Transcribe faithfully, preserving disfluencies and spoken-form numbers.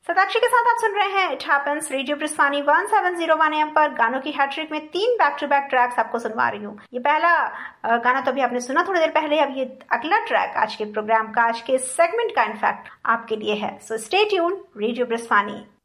सताक्षी के साथ आप सुन रहे हैं it happens radio ब्रिस्वानी one seven zero one M पर गानों की हैट्रिक में तीन बैक टू बैक ट्रैक्स आपको सुनवा रही हूँ। ये पहला गाना तो अभी आपने सुना थोड़ी देर पहले, अब ये अगला ट्रैक आज के प्रोग्राम का, आज के सेगमेंट का इनफैक्ट आपके लिए है। So stay tune, radio ब्रिस्वानी।